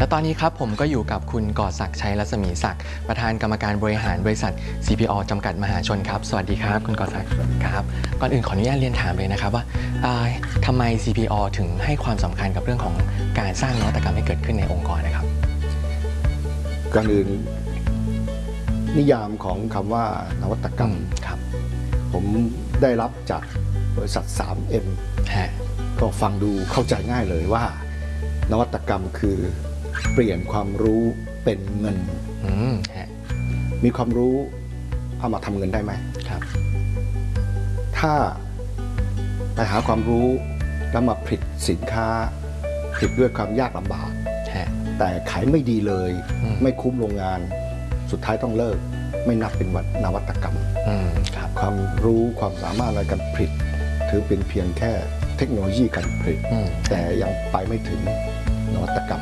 และตอนนี้ครับผมก็อยู่กับคุณกอศักดิ์ชัยรัศมีศักดิ์ประธานกรรมการบริหารบริษัท CPO จำกัดมหาชนครับสวัสดีครับคุณกอศักดิ์ครับก่อนอื่นขออนุญาตเรียนถามเลยนะครับว่าทำไม CPO ถึงให้ความสำคัญกับเรื่องของการสร้างนวัตกรรมให้เกิดขึ้นในองค์กรนะครับก่อนอื่นนิยามของคำว่านวัตกรรมครับผมได้รับจากบริษัท 3M ก็ฟังดูเข้าใจง่ายเลยว่านวัตกรรมคือเปลี่ยนความรู้เป็นเงินมีความรู้เอามาทำเงินได้ไหมครับถ้าไปหาความรู้แล้วมาผลิตสินค้าผลิตด้วยความยากลำบากแต่ขายไม่ดีเลยไม่คุ้มโรงงานสุดท้ายต้องเลิกไม่นับเป็นนวัตกรรมความรู้ความสามารถในการผลิตถือเป็นเพียงแค่เทคโนโลยีการผลิตแต่ยังไปไม่ถึงนวัตกรรม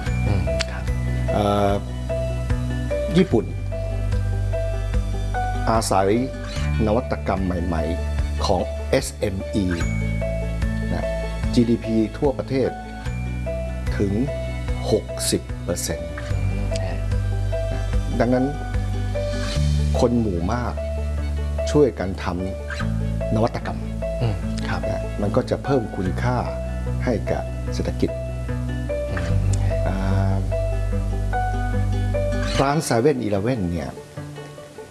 ญี่ปุ่นอาศัยนวัตกรรมใหม่ๆของ SME นะ GDP ทั่วประเทศถึง 60% ดังนั้นคนหมู่มากช่วยกันทำนวัตกรรมมันก็จะเพิ่มคุณค่าให้กับเศรษฐกิจร้าน7-11 เนี่ย